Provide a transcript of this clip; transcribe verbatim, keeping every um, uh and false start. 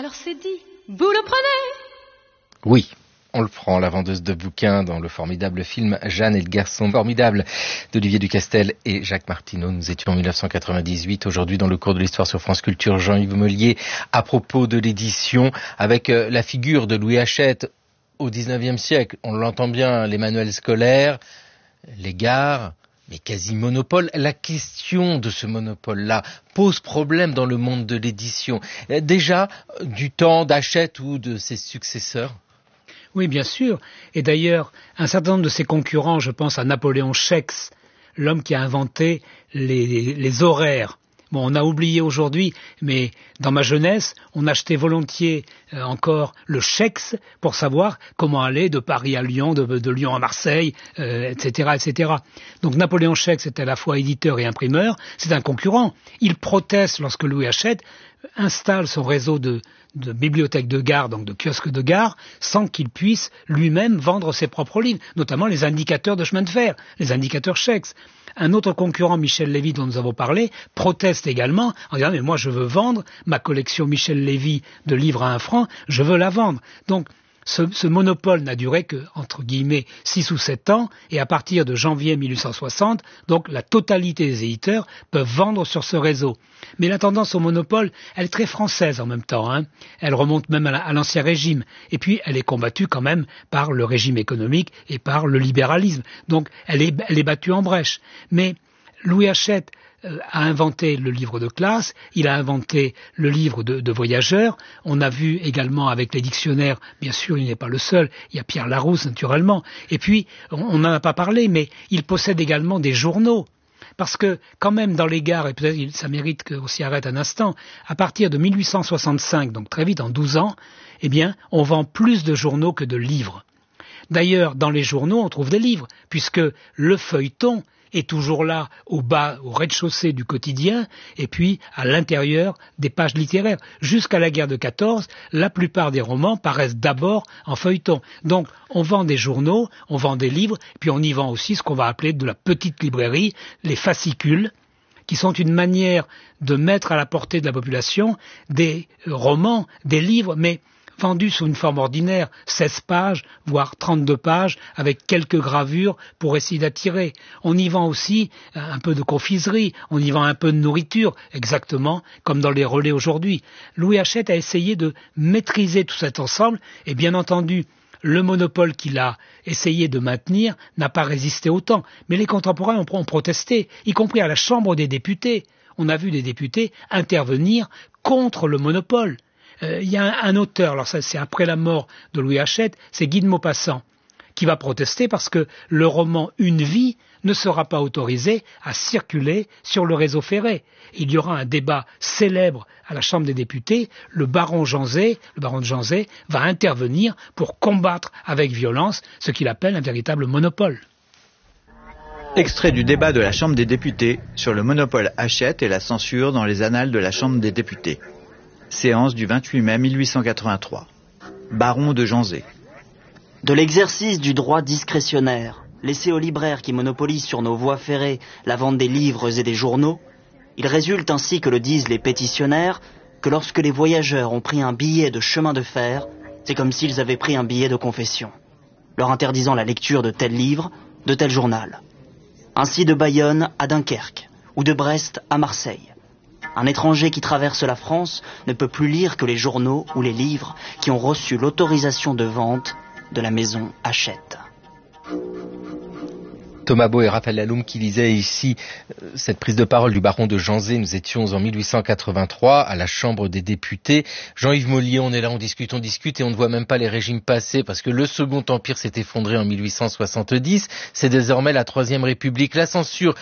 Alors c'est dit, vous le prenez? Oui. On le prend, la vendeuse de bouquins dans le formidable film Jeanne et le garçon formidable d'Olivier Ducastel et Jacques Martineau. Nous étions en dix-neuf cent quatre-vingt-dix-huit. Aujourd'hui, dans le cours de l'histoire sur France Culture, Jean-Yves Mollier, à propos de l'édition, avec la figure de Louis Hachette au dix-neuvième siècle. On l'entend bien, les manuels scolaires, les gares, mais quasi-monopole. La question de ce monopole-là pose problème dans le monde de l'édition. Déjà, du temps d'Hachette ou de ses successeurs? Oui, bien sûr. Et d'ailleurs, un certain nombre de ses concurrents, je pense à Napoléon Schex, l'homme qui a inventé les, les, les horaires. Bon, on a oublié aujourd'hui, mais dans ma jeunesse, on achetait volontiers euh, encore le Schex pour savoir comment aller de Paris à Lyon, de, de Lyon à Marseille, euh, et cetera, et cetera. Donc Napoléon Schex est à la fois éditeur et imprimeur, c'est un concurrent. Il proteste lorsque Louis Hachette installe son réseau de, de bibliothèques de gare, donc de kiosques de gare, sans qu'il puisse lui-même vendre ses propres livres, notamment les indicateurs de chemin de fer, les indicateurs Schex. Un autre concurrent, Michel Lévy, dont nous avons parlé, proteste également en disant « mais moi je veux vendre ma collection Michel Lévy de livres à un franc, je veux la vendre ». Donc ce, ce monopole n'a duré que, entre guillemets, six ou sept ans, et à partir de janvier mille huit cent soixante, donc la totalité des éditeurs peuvent vendre sur ce réseau. Mais la tendance au monopole, elle est très française en même temps, hein. Elle remonte même à l'Ancien Régime, et puis elle est combattue quand même par le régime économique et par le libéralisme, donc elle est, elle est battue en brèche. Mais Louis Hachette euh, a inventé le livre de classe, il a inventé le livre de, de voyageurs, on a vu également avec les dictionnaires, bien sûr il n'est pas le seul, il y a Pierre Larousse naturellement, et puis on n'en a pas parlé, mais il possède également des journaux. Parce que quand même dans les gares, et peut-être ça mérite qu'on s'y arrête un instant, à partir de mille huit cent soixante-cinq, donc très vite en douze ans, eh bien on vend plus de journaux que de livres. D'ailleurs, dans les journaux, on trouve des livres, puisque le feuilleton est toujours là, au bas, au rez-de-chaussée du quotidien, et puis à l'intérieur des pages littéraires. Jusqu'à la guerre de quatorze, la plupart des romans paraissent d'abord en feuilleton. Donc, on vend des journaux, on vend des livres, puis on y vend aussi ce qu'on va appeler de la petite librairie, les fascicules, qui sont une manière de mettre à la portée de la population des romans, des livres, mais vendus sous une forme ordinaire, seize pages, voire trente-deux pages, avec quelques gravures pour essayer d'attirer. On y vend aussi un peu de confiserie, on y vend un peu de nourriture, exactement comme dans les relais aujourd'hui. Louis Hachette a essayé de maîtriser tout cet ensemble, et bien entendu, le monopole qu'il a essayé de maintenir n'a pas résisté au temps. Mais les contemporains ont, ont protesté, y compris à la Chambre des députés. On a vu des députés intervenir contre le monopole. Il euh, y a un, un auteur, alors ça c'est après la mort de Louis Hachette, c'est Guy de Maupassant, qui va protester parce que le roman Une vie ne sera pas autorisé à circuler sur le réseau ferré. Il y aura un débat célèbre à la Chambre des députés, le baron Janzé, le baron de Janzé va intervenir pour combattre avec violence ce qu'il appelle un véritable monopole. Extrait du débat de la Chambre des députés sur le monopole Hachette et la censure dans les annales de la Chambre des députés. Séance du vingt-huit mai mille huit cent quatre-vingt-trois. Baron de Janzé. De l'exercice du droit discrétionnaire, laissé aux libraires qui monopolisent sur nos voies ferrées la vente des livres et des journaux, il résulte ainsi que le disent les pétitionnaires, que lorsque les voyageurs ont pris un billet de chemin de fer, c'est comme s'ils avaient pris un billet de confession, leur interdisant la lecture de tel livre, de tel journal. Ainsi de Bayonne à Dunkerque, ou de Brest à Marseille. Un étranger qui traverse la France ne peut plus lire que les journaux ou les livres qui ont reçu l'autorisation de vente de la maison Hachette. Thomas Beau et Raphaël Laloum qui lisaient ici euh, cette prise de parole du baron de Janzé. Nous étions en mille huit cent quatre-vingt-trois à la Chambre des députés. Jean-Yves Mollier, on est là, on discute, on discute et on ne voit même pas les régimes passer parce que le Second Empire s'est effondré en mille huit cent soixante-dix. C'est désormais la Troisième République. La censure